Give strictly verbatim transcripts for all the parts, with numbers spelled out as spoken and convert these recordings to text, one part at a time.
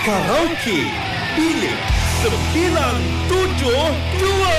Karaoke Bilik sembilan tujuh dua.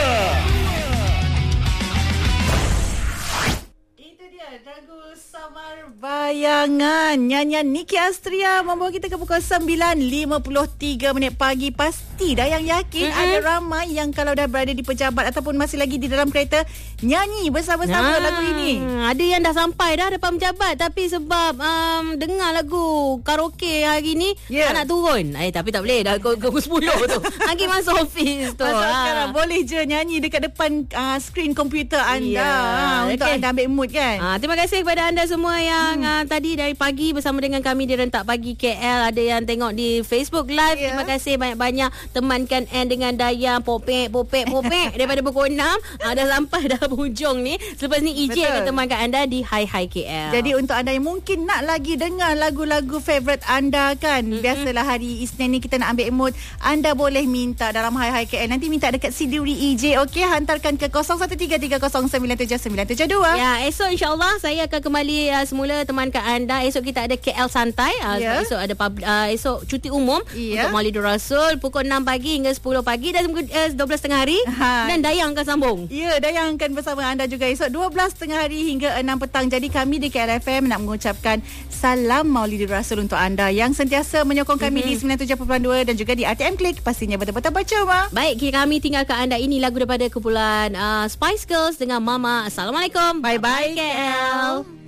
Lagu Samar Bayangan, nyanyian Niki Astria membawa kita ke pukul sembilan lima puluh tiga minit pagi. Pasti dah yang yakin mm-hmm. ada ramai yang kalau dah berada di pejabat ataupun masih lagi di dalam kereta nyanyi bersama-sama nah, lagu ini. Ada yang dah sampai dah depan pejabat tapi sebab um, dengar lagu karaoke hari ni yeah. tak nak turun. Eh tapi tak boleh dah pukul sepuluh tu. Lagi masuk office tu. Masuk ha. sekarang boleh je nyanyi dekat depan uh, skrin komputer anda yeah. ha, untuk okay. anda ambil mood kan. Ha, terima kasih kepada anda semua yang hmm. uh, tadi dari pagi bersama dengan kami di Rentak Pagi K L. Ada yang tengok di Facebook Live. Yeah. Terima kasih banyak-banyak. Temankan Anne dengan Dayang. Popek, popek, popek. Daripada pukul enam. Uh, dah sampai dah hujung ni. Selepas ni E J akan temankan anda di Hi Hi K L. Jadi untuk anda yang mungkin nak lagi dengar lagu-lagu favourite anda kan. Mm-hmm. Biasalah hari Isnin ni kita nak ambil mood. Anda boleh minta dalam Hi Hi K L. Nanti minta dekat Siduri E J. Okey, hantarkan ke kosong satu tiga tiga kosong sembilan tujuh sembilan tujuh dua. Ya, esok insyaAllah saya akan kembali uh, semula temankan anda. Esok kita ada K L Santai. Uh, yeah. Esok ada pub, uh, esok cuti umum yeah. untuk Maulidur Rasul pukul enam pagi hingga sepuluh pagi dan uh, dua belas tengah hari. Ha. Dan Dayang akan sambung. Ya, yeah, Dayang akan bersama anda juga esok dua belas tengah hari hingga enam petang. Jadi kami di K L F M nak mengucapkan salam Maulidur Rasul untuk anda yang sentiasa menyokong kami mm-hmm. di sembilan puluh tujuh perpuluhan dua dan juga di R T M Klik. Pastinya betul-betul percuma. Baik, kami tinggalkan anda ini lagu daripada kumpulan uh, Spice Girls dengan Mama. Assalamualaikum. Bye-bye K L.